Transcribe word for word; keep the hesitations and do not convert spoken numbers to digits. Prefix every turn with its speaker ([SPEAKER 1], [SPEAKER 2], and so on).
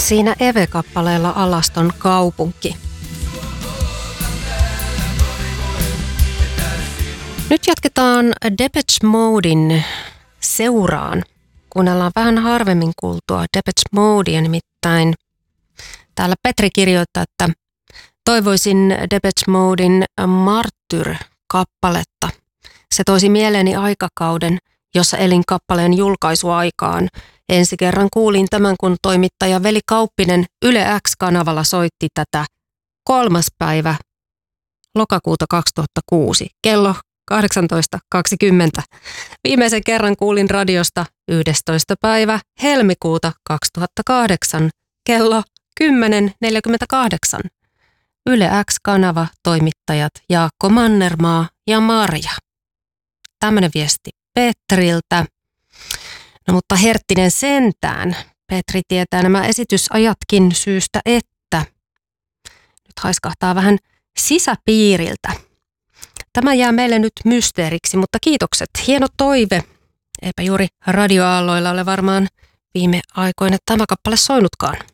[SPEAKER 1] Siinä Eve-kappaleella Alaston kaupunki. Nyt jatketaan Depeche Moden seuraan. Kuunnellaan vähän harvemmin kuultua Depeche Modea, nimittäin täällä Petri kirjoittaa, että toivoisin Depeche Moden Martyr-kappaletta. Se toisi mieleeni aikakauden, jossa elin kappaleen julkaisuaikaan. Ensi kerran kuulin tämän, kun toimittaja Veli Kauppinen Yle X-kanavalla soitti tätä kolmas päivä lokakuuta kaksituhattakuusi, kello kahdeksantoista kaksikymmentä. Viimeisen kerran kuulin radiosta yhdestoista päivä helmikuuta kaksituhattakahdeksan, kello kymmenen neljäkymmentäkahdeksan. Yle X-kanava, toimittajat Jaakko Mannermaa ja Marja. Tämmöinen viesti Petriltä. No mutta Herttinen sentään. Petri tietää nämä esitysajatkin syystä, että nyt haiskahtaa vähän sisäpiiriltä. Tämä jää meille nyt mysteeriksi, mutta kiitokset. Hieno toive. Eipä juuri radioaalloilla ole varmaan viime aikoina tämä kappale soinutkaan.